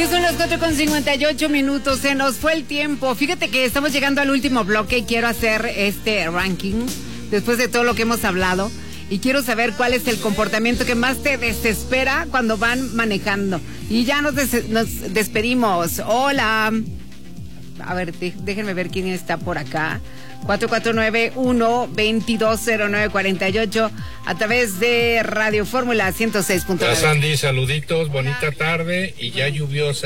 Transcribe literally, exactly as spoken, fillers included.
Y son las cuatro con cincuenta y ocho minutos, se nos fue el tiempo. Fíjate que estamos llegando al último bloque y quiero hacer este ranking después de todo lo que hemos hablado. Y quiero saber cuál es el comportamiento que más te desespera cuando van manejando. Y ya nos, des- nos despedimos. Hola. A ver, de- déjenme ver quién está por acá. cuatro cuatro nueve, uno, dos cero nueve, cuatro ocho a través de Radio Fórmula ciento seis punto nueve. Hola Sandy, saluditos, bonita tarde y ya lluviosa.